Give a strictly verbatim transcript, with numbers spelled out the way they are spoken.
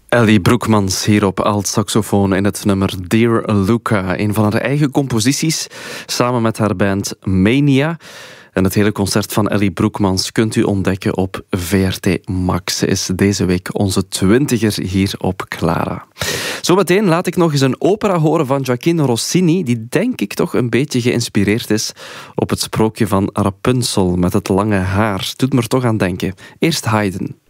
Ellie Broekmans hier op alt-saxofoon in het nummer Dear Luca. Een van haar eigen composities, samen met haar band Mania. En het hele concert van Ellie Broekmans kunt u ontdekken op V R T Max. Ze is deze week onze twintiger hier op Clara. Zometeen laat ik nog eens een opera horen van Gioacchino Rossini, die denk ik toch een beetje geïnspireerd is op het sprookje van Rapunzel met het lange haar. Doet me er toch aan denken. Eerst Haydn.